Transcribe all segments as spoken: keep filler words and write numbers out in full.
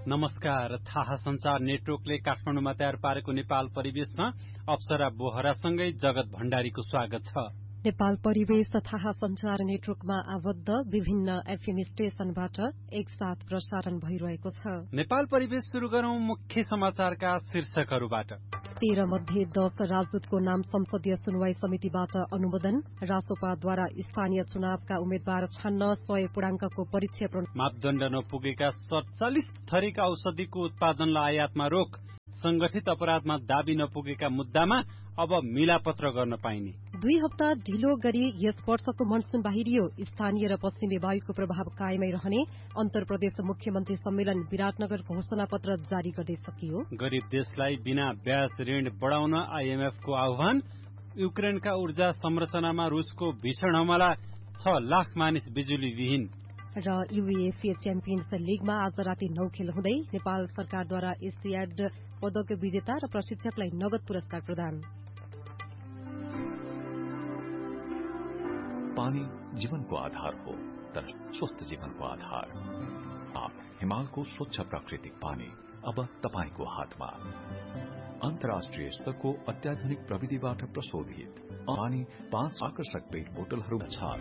नमस्कार। थाहा संचार नेटवर्कले काठमाडौँमा तयार पारेको नेपाल परिवेशमा अप्सरा बोहरासँगै जगत भण्डारीको स्वागत छ। नेपाल परिवेश थाहा संचार नेटवर्कमा आबद्ध विभिन्न एफएम स्टेशनबाट एकसाथ प्रसारण भइरहेको छ। नेपाल परिवेश शुरू गरौं मुख्य समाचारका शीर्षकहरूबाट। तेह्र मध्ये दश राजदूतको नाम संसदीय सुनवाई समितिबाट अनुमोदन। रासोपाद्वारा स्थानीय चुनावका उम्मेद्वार छान्न सय पूर्णाङ्कको परीक्षा मापदण्ड नपुगेका सडचालिस थरीका औषधिको उत्पादनलाई आयातमा रोक। संगठित अपराधमा दाबी नपुगेका मुद्दामा अब मिलापत्र गर्न पाइने। दुई हप्ता ढिलो गरी यस वर्षको मनसून बाहिरियो। स्थानीय र पश्चिमी वायुको प्रभाव कायमै रहने। अन्तर प्रदेश मुख्यमन्त्री सम्मेलन विराटनगर घोषणा पत्र जारी गर्दै सकियो। गरीब देशलाई बिना ब्याज ऋण बढाउन आइएमएफको आह्वान। युक्रेनका ऊर्जा संरचनामा रुसको भीषण हमला। छ लाख मानिस बिजुली विहीन। र युएफए च्याम्पियन्स लीगमा आज राति नौ खेल हुँदै नेपाल सरकारद्वारा एसियाड पदक विजेता र प्रशिक्षकलाई नगद पुरस्कार प्रदान। पानी जीवनको आधार हो, तर स्वस्थ जीवनको आधार। आप हिमालको स्वच्छ प्राकृतिक पानी अब तपाईको हातमा। अन्तर्राष्ट्रिय स्तरको अत्याधुनिक प्रविधिबाट प्रशोधित पानी पाँच आकर्षक पेट बोतलहरू छ।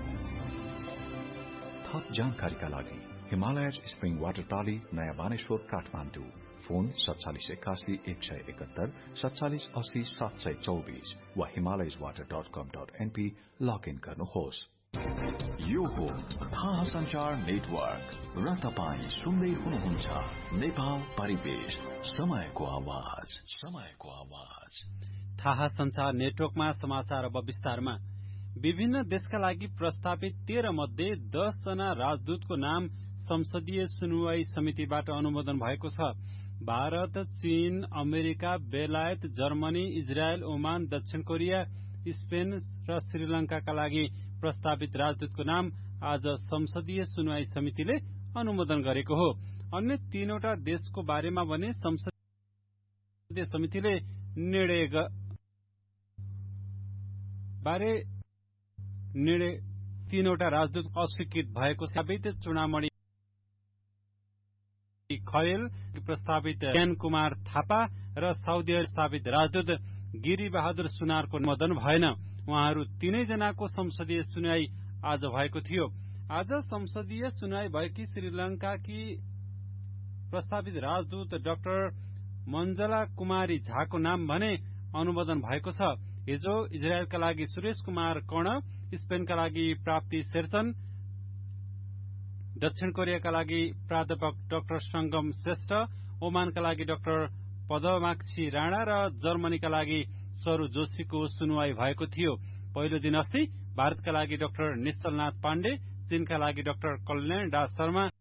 थप जानकारीका लागि हिमालयज स्प्रिङ वाटर प्राली नयाँ बानेश्वर काठमाडौँ। फोन सत्तालिस एकासी एक सय एकहत्तर सत्तालिस अस्सी सात सय चौबिस वा हिमालयज वाटर डट कम डट एनपी लगइन गर्नुहोस्। यो हो थाहा संचार नेटवर्क र तपाईँ सुन्दै हुनुहुन्छ नेपाल परिवेश, समयको आवाज, समयको आवाज। थाहा संचार नेटवर्कमा समाचार अब विस्तारमा। विभिन्न देशका लागि प्रस्तावित तेह्र मध्ये दश जना राजदूतको नाम संसदीय सुनवाई समितिबाट अनुमोदन भएको छ। भारत, चीन, अमेरिका, बेलायत, जर्मनी, इजरायल, ओमान, दक्षिण कोरिया, स्पेन र श्रीलंकाका लागि प्रस्तावित राजदूतको नाम आज संसदीय सुनवाई समितिले अनुमोदन गरेको हो। अन्य तीनवटा देशको बारेमा भने संसदीय समितिले निर्णय बारे निर्णय तीनवटा राजदूत अस्वीकृत भएको साबित चुनामणि खरेल, प्रस्तावित ज्ञान कुमार थापा र साउदी प्रस्तावित राजदूत गिरी बहादुर सुनारको अनुमोदन भएन। उहाँहरू तीनै जनाको संसदीय सुनवाई आज भएको थियो। आज संसदीय सुनवाई भएकी श्रीलंकाकी प्रस्तावित राजदूत डाक्टर मञ्जला कुमारी झाको नाम भने अनुमोदन भएको छ। हिजो इजरायलका लागि सुरेश कुमार कर्ण, स्पेनका लागि प्राप्ति शेरचन, दक्षिण कोरियाका लागि प्राध्यापक डाक्टर संगम श्रेष्ठ, ओमानका लागि डाक्टर पदमाक्षी राणा र जर्मनीका लागि सरू जोशीको सुनवाई भएको थियो। पहिलो दिन अस्ति भारतका लागि डाक्टर निश्चलनाथ पाण्डे, चीनका लागि डाक्टर कल्याण दास शर्मा,